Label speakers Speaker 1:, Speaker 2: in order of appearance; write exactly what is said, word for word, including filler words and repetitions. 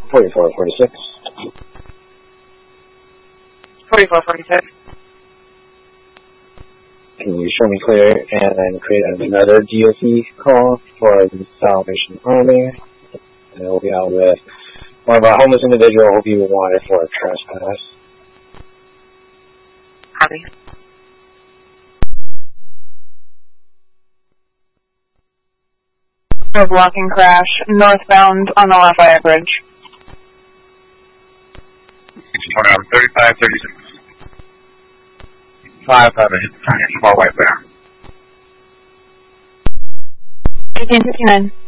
Speaker 1: forty-four forty-six.
Speaker 2: forty-four forty-six.
Speaker 1: Can you show me clear and then create another D O C call for the Salvation Army? And we'll be out with one of our homeless individuals who will be wanted for trespass.
Speaker 2: Copy. A blocking crash northbound on the Lafayette Bridge.
Speaker 3: Um, thirty-five thirty-six. Five, five, eight, small white there.
Speaker 2: eighteen fifty-nine.